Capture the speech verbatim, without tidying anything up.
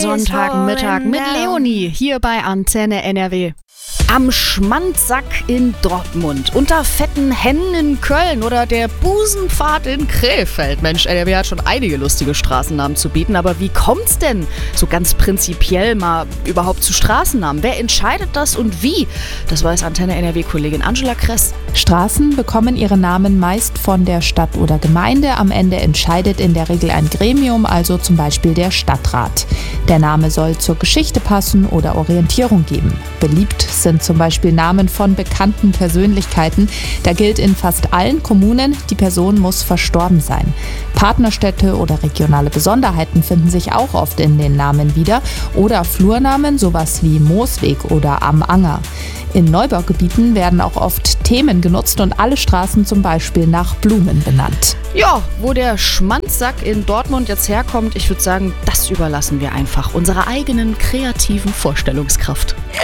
Sonntagmittag mit Leonie hier bei Antenne N R W. Am Schmandsack in Dortmund, unter fetten Hennen in Köln oder der Busenpfad in Krefeld. Mensch, N R W hat schon einige lustige Straßennamen zu bieten, aber wie kommt's denn so ganz prinzipiell mal überhaupt zu Straßennamen? Wer entscheidet das und wie? Das weiß Antenne N R W-Kollegin Angela Kress. Straßen bekommen ihre Namen meist von der Stadt oder Gemeinde. Am Ende entscheidet in der Regel ein Gremium, also zum Beispiel der Stadtrat. Der Name soll zur Geschichte passen oder Orientierung geben. Beliebt sind zum Beispiel Namen von bekannten Persönlichkeiten. Da gilt in fast allen Kommunen, die Person muss verstorben sein. Partnerstädte oder regionale Besonderheiten finden sich auch oft in den Namen wieder. Oder Flurnamen, sowas wie Moosweg oder Am Anger. In Neubaugebieten werden auch oft Themen genutzt und alle Straßen zum Beispiel nach Blumen benannt. Ja, wo der Schmandsack in Dortmund jetzt herkommt, ich würde sagen, das überlassen wir einfach unserer eigenen kreativen Vorstellungskraft.